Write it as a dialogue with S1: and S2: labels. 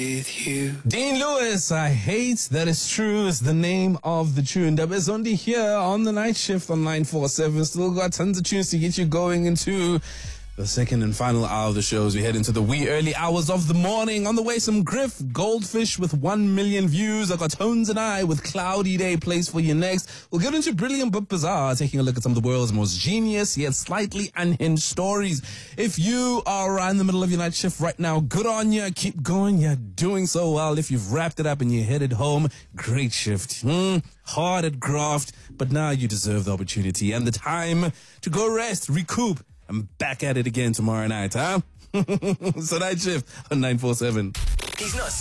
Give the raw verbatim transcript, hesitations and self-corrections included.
S1: With you.
S2: Dean Lewis, I hate that it's true is the name of the tune. That is only here on the night shift on nine four seven. Still got tons of tunes to get you going into the second and final hour of the show as we head into the wee early hours of the morning. On the way, some Griff, Goldfish with one million views. I got Tones and I with Cloudy Day plays for you next. We'll get into Brilliant but Bizarre, taking a look at some of the world's most genius yet slightly unhinged stories. If you are in the middle of your night shift right now, good on you. Keep going. You're doing so well. If you've wrapped it up and you're headed home, great shift. Hmm, hard at graft, but now you deserve the opportunity and the time to go rest, recoup. I'm back at it again tomorrow night, huh? So night shift on nine four seven.
S1: He's not